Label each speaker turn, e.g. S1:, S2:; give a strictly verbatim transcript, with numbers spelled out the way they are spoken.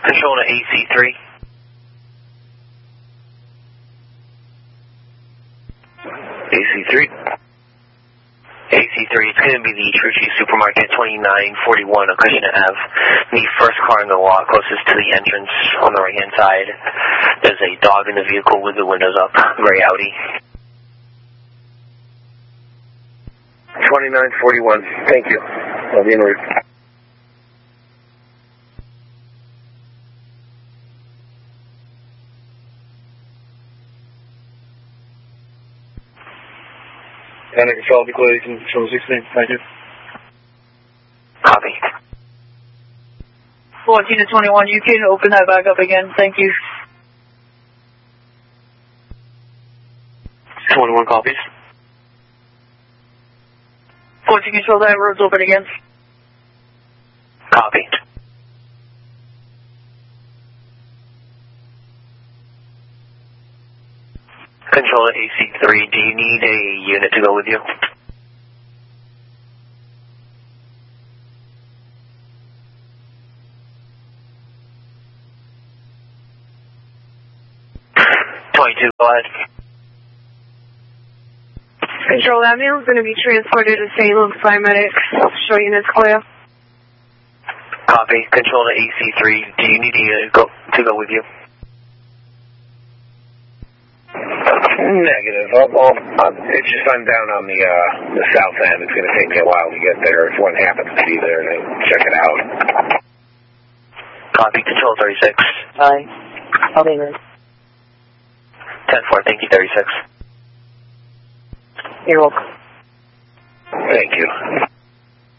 S1: Control to A C three. A C three. A C three, it's going to be the Trucci Supermarket, twenty-nine forty-one Acushnet Ave. The first car in the lot closest to the entrance on the right-hand side. There's a dog in the vehicle with the windows up, gray Audi.
S2: twenty-nine forty-one, thank you. I'll be en route. Panic control, be clear, you can control sixteen, thank you.
S1: Copy.
S3: fourteen to twenty-one, you can open that back up again, thank you.
S1: twenty-one copies.
S3: fourteen control, that road's open again.
S1: Copy. Control to A C three, do you need a unit to go with you? twenty-two, go ahead.
S4: Control, that man is going to be transported to Saint Luke's Paramedics. Show units clear.
S1: Copy. Control to A C three, do you need a unit go, to go with you?
S2: Negative. I'll, I'll, I'll, it's just I'm down on the uh, the south end. It's going to take me a while to get there. If one happens to be there, then check it out.
S1: Copy. Control thirty-six.
S3: Hi. I'll be there.
S1: ten four, thank you, thirty-six.
S3: You're welcome.
S2: Thank you.